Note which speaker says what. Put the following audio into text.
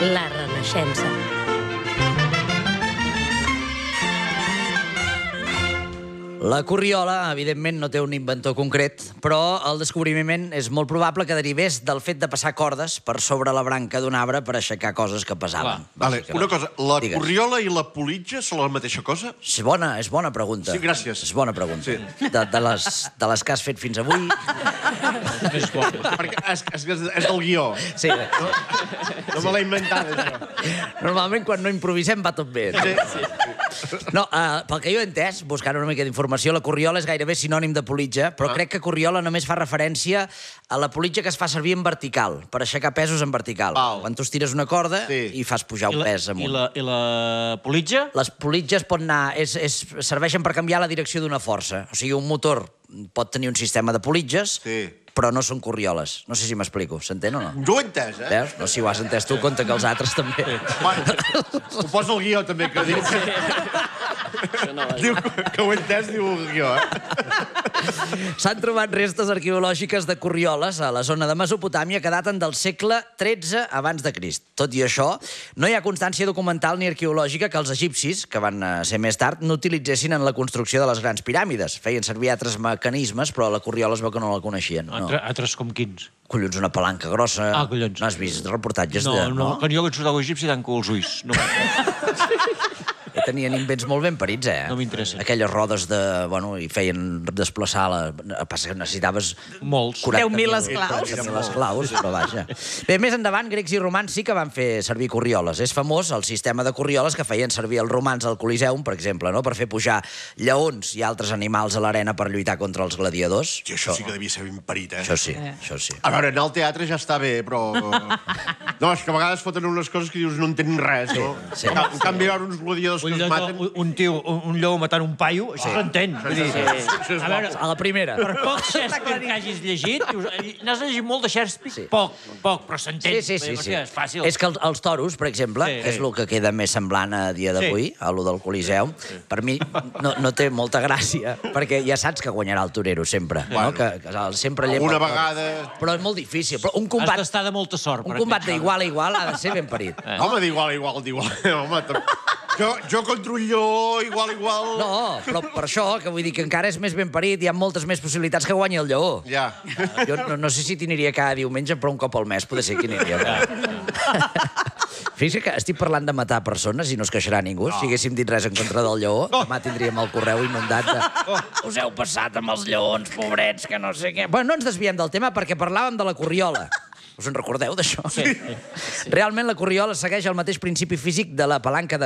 Speaker 1: La Renaixença.
Speaker 2: La corriola, evidentment, no té un inventor concret, però el descobriment és molt probable que derivés del fet de passar cordes per sobre la branca d'un arbre per aixecar coses que pesaven.
Speaker 3: Vale, una cosa, la corriola i la politja són la mateixa cosa?
Speaker 2: És bona pregunta.
Speaker 3: Sí, gràcies.
Speaker 2: És bona pregunta. Sí. De les que has fet fins avui...
Speaker 3: Perquè és del guió.
Speaker 2: Sí.
Speaker 3: No me l'he inventat, això.
Speaker 2: Normalment, quan no improvisem, va tot bé.
Speaker 3: Sí.
Speaker 2: No, pel que jo he entès, buscant una mica d'informació, la corriola és gairebé sinònim de politja, però crec que corriola només fa referència a la politja que es fa servir en vertical, per aixecar pesos en vertical. Quan tu estires una corda i fas pujar un pes amunt.
Speaker 4: I la politja?
Speaker 2: Les politges serveixen per canviar la direcció d'una força. O sigui, un motor pot tenir un sistema de politges, però no són corrioles. No sé si m'explico. S'entén o no?
Speaker 3: Jo ho he entès, eh?
Speaker 2: Veus? No, si ho has entès tu, compte que els altres també.
Speaker 3: Bueno, ho posa el guió, també, que diu que ho he entès, diu el guió, eh?
Speaker 2: S'han trobat restes arqueològiques de corrioles a la zona de Mesopotàmia que daten del segle XIII abans de Crist. Tot i això, no hi ha constància documental ni arqueològica que els egipcis, que van ser més tard, no utilitzessin en la construcció de les grans piràmides. Feien servir altres mecanismes, però la corriola es veu que no la coneixien.
Speaker 4: Altres com quins?
Speaker 2: Collons, una palanca grossa.
Speaker 4: Ah, collons.
Speaker 2: No has vist reportatges de...
Speaker 4: No, quan jo vaig sortir egipci tanco els ulls. No.
Speaker 2: Tenien invents molt ben parits, eh?
Speaker 4: No m'interessa.
Speaker 2: Aquelles rodes de... Bueno, i feien desplaçar la... Passa que necessitaves...
Speaker 4: Molts.
Speaker 1: 10.000 esclaus.
Speaker 2: 10.000 esclaus, però vaja. Bé, més endavant, grecs i romans sí que van fer servir corrioles. És famós el sistema de corrioles que feien servir els romans al Coliseum, per exemple, no? Per fer pujar lleons i altres animals a l'arena per lluitar contra els gladiadors.
Speaker 3: I això sí que devia ser ben parit, eh?
Speaker 2: Això sí, això sí.
Speaker 3: A veure, anar al teatre ja està bé, però... No, és que a vegades foten unes coses que dius no entenen res, no? En canvi, hi ha uns gladiadors que es maten...
Speaker 4: Un lleó matant un paio, això s'entén.
Speaker 2: A veure, a la primera.
Speaker 4: Per poc Shakespeare que hagis llegit, n'has llegit molt de Shakespeare? Poc, però s'entén.
Speaker 2: Sí.
Speaker 4: És fàcil.
Speaker 2: És que els toros, per exemple, que és el que queda més semblant a dia d'avui, a lo del Coliseum, per mi no té molta gràcia, perquè ja saps que guanyarà el torero, sempre. Sempre llepa...
Speaker 3: Una vegada...
Speaker 2: Però és molt difícil. Però un combat...
Speaker 4: Has d'estar de molta sort.
Speaker 2: Un combat d'igual a igual ha de ser ben parit.
Speaker 3: Home, d'igual a igual. Home, jo contra un lleó, igual.
Speaker 2: No, però per això, que vull dir que encara és més ben parit, hi ha moltes més possibilitats que guanyi el lleó.
Speaker 3: Ja.
Speaker 2: Jo no sé si t'hi aniria cada diumenge, però un cop al mes poder ser que n'hi aniria. Fixa't que estic parlant de matar persones i no es queixarà ningú. Si haguéssim dit res en contra del lleó, demà tindríem el correu inundat de... Us heu passat amb els lleons, pobrets, que no sé què... Bueno, no ens desviem del tema perquè parlàvem de la corriola. Us en recordeu, d'això?
Speaker 4: Sí.
Speaker 2: Realment, la corriola segueix el mateix principi físic de la palanca de